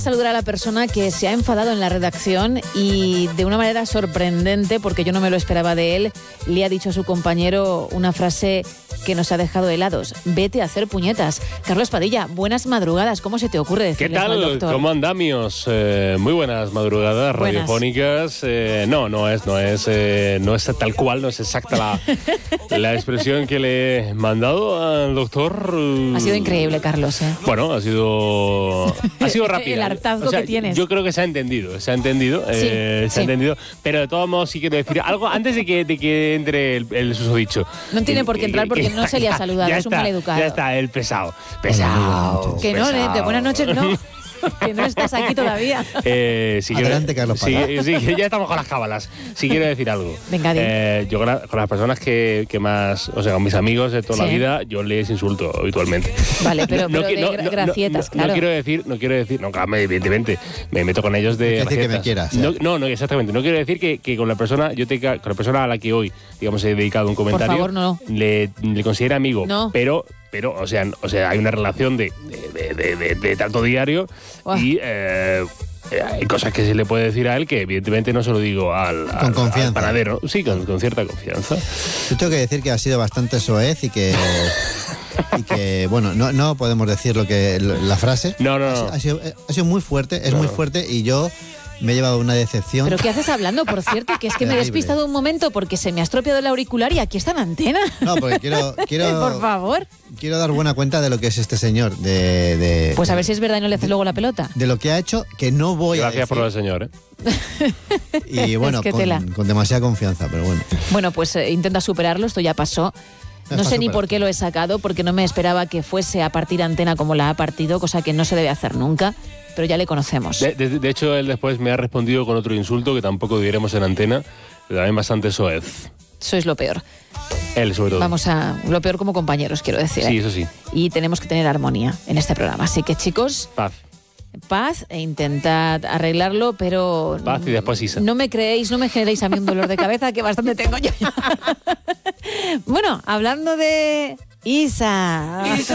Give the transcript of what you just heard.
Saludar a la persona que se ha enfadado en la redacción y de una manera sorprendente, porque yo no me lo esperaba de él, le ha dicho a su compañero una frase que nos ha dejado helados: vete a hacer puñetas. Carlos Padilla, buenas madrugadas. ¿Cómo se te ocurre decirle ¿Qué al tal? doctor? ¿Cómo andamios? Muy buenas madrugadas radiofónicas. No es tal cual, no es exacta la expresión que le he mandado al doctor. Ha sido increíble, Carlos. Bueno, ha sido rápida. El hartazgo que tienes. Yo creo que se ha entendido. Se ha entendido. Pero de todos modos sí quiero decir algo antes de que entre el susodicho. No tiene por qué entrar porque no se le ha saludado, es un maleducado. Ya está, el pesado. Que no, de buenas noches no. Que no estás aquí todavía. Adelante, Carlos Padilla. Sí, ya estamos con las cábalas. Si quiero decir algo. Venga, yo con las personas que más, o sea, con mis amigos de toda la vida, yo les insulto habitualmente. Vale, pero gracietas, claro. No quiero decir, evidentemente, me meto con ellos de decir que me quieras. No, exactamente. No quiero decir que con la persona, con la persona a la que hoy, digamos, he dedicado un comentario, por favor, no. le considero amigo, no. pero o sea, hay una relación de trato diario. Uah. Y hay cosas que se le puede decir a él que evidentemente no se lo digo al panadero. Sí, con cierta confianza. Yo tengo que decir que ha sido bastante soez y que bueno, no podemos decir la frase. No. Ha sido muy fuerte, muy fuerte, y yo me he llevado una decepción. ¿Pero qué haces hablando, por cierto? Que es que me he despistado un momento porque se me ha estropeado el auricular y aquí está la antena. No, porque quiero por favor. Quiero dar buena cuenta de lo que es este señor. Pues a ver si es verdad y no le haces luego la pelota. De lo que ha hecho, que no voy a decir. Gracias por lo del señor, Y bueno, es que con demasiada confianza, pero bueno. Bueno, pues intenta superarlo, esto ya pasó. No sé ni por qué lo he sacado, porque no me esperaba que fuese a partir antena como la ha partido, cosa que no se debe hacer nunca, pero ya le conocemos. De hecho, él después me ha respondido con otro insulto que tampoco diremos en antena, pero también bastante soez. Sois lo peor. Él, sobre todo. Vamos a lo peor como compañeros, quiero decir. Sí, eso sí. Y tenemos que tener armonía en este programa. Así que, chicos, paz e intentad arreglarlo, pero... Paz y después Isa. No me generéis a mí un dolor de cabeza que bastante tengo yo. Bueno, hablando de Isa.